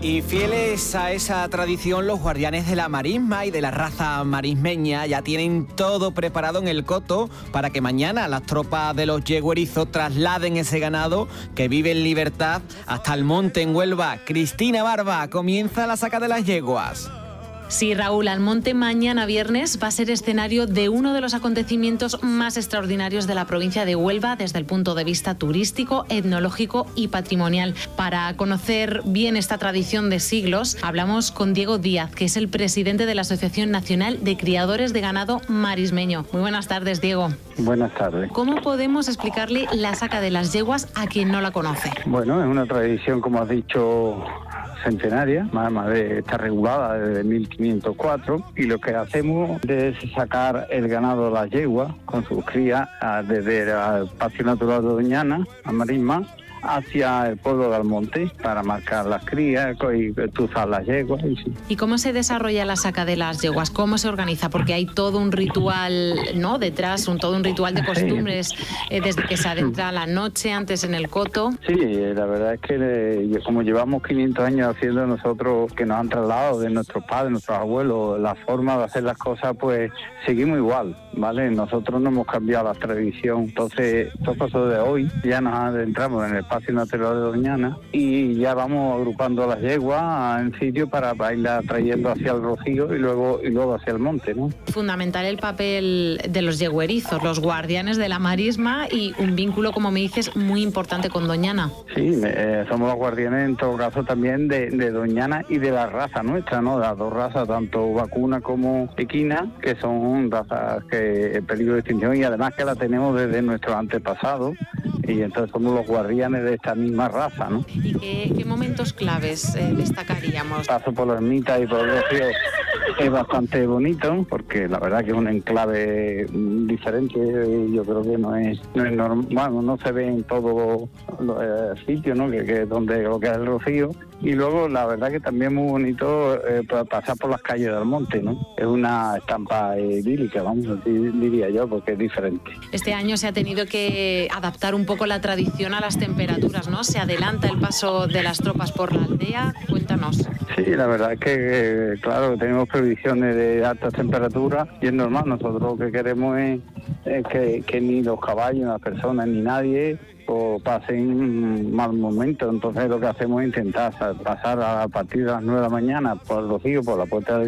Y fieles a esa tradición, los guardianes de la marisma y de la raza marismeña ya tienen todo preparado en el coto para que mañana las tropas de los yeguerizos trasladen ese ganado que vive en libertad hasta el monte en Huelva. Cristina Barba, comienza la saca de las yeguas. Sí, Raúl, Almonte mañana viernes va a ser escenario de uno de los acontecimientos más extraordinarios de la provincia de Huelva desde el punto de vista turístico, etnológico y patrimonial. Para conocer bien esta tradición de siglos, hablamos con Diego Díaz, que es el presidente de la Asociación Nacional de Criadores de Ganado Marismeño. Muy buenas tardes, Diego. Buenas tardes. ¿Cómo podemos explicarle la saca de las yeguas a quien no la conoce? Bueno, es una tradición, como has dicho, centenaria, está regulada desde 1504, y lo que hacemos es sacar el ganado de las yeguas con sus crías desde el Espacio Natural de Doñana, a Marisma, hacia el pueblo de Almonte para marcar las crías y tuzar las yeguas. ¿Y cómo se desarrolla la saca de las yeguas? ¿Cómo se organiza? Porque hay todo un ritual, ¿no?, detrás, todo un ritual de costumbres, desde que se adentra la noche, antes en el coto. Sí, la verdad es que como llevamos 500 años haciendo nosotros, que nos han trasladado de nuestros padres, nuestros abuelos, la forma de hacer las cosas, pues seguimos igual, ¿vale? Nosotros no hemos cambiado la tradición. Entonces, estos pasos de hoy ya nos adentramos en el Espacio Natural de Doñana y ya vamos agrupando las yeguas en sitio para irla trayendo hacia el rocío y luego hacia el monte, ¿no? Fundamental el papel de los yeguerizos, los guardianes de la marisma, y un vínculo, como me dices, muy importante con Doñana. Sí, somos los guardianes en todo caso también de Doñana y de la raza nuestra, ¿no? De las dos razas, tanto vacuna como equina, que son razas que en peligro de extinción, y además que la tenemos desde nuestros antepasados, y entonces somos los guardianes de esta misma raza, ¿no? ¿Y qué momentos claves destacaríamos? Paso por la ermita y por el rocío es bastante bonito, porque la verdad que es un enclave diferente. Yo creo que no es normal, bueno, no se ve en todos los sitios, ¿no?, que es donde lo que es el rocío. Y luego la verdad que también es muy bonito pasar por las calles del monte, ¿no? Es una estampa idílica, diría yo, porque es diferente. Este año se ha tenido que adaptar un poco la tradición a las temperaturas, ¿no? Se adelanta el paso de las tropas por la aldea. Cuéntanos. Sí, la verdad es que, claro, tenemos previsiones de altas temperaturas y es normal. Nosotros lo que queremos es que ni los caballos, ni las personas, ni nadie pasen un mal momento. Entonces lo que hacemos es intentar pasar a partir de las 9 de la mañana por el rocío, por la puerta del